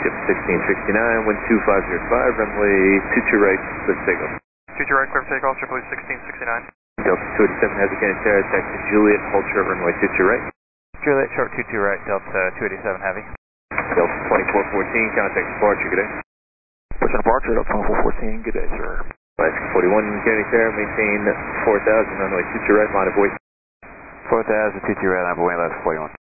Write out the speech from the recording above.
Yep, 1669, wind 2505, runway 22 right, clear for takeoff. 22 right, clear for takeoff, JetBlue 1669. Delta 287 has a Canadian Terra, taxi Juliet, hold short runway 22 right. Juliet, short 22 right, Delta 287 Heavy. Delta 2414, contact departure, good day. Pushing departure, Delta 2414, good day, sir. Alaska 41, Canadian Terra, maintain 4000, runway 22 right, line of weight. 4000, 22 right, line of weight, Alaska 41.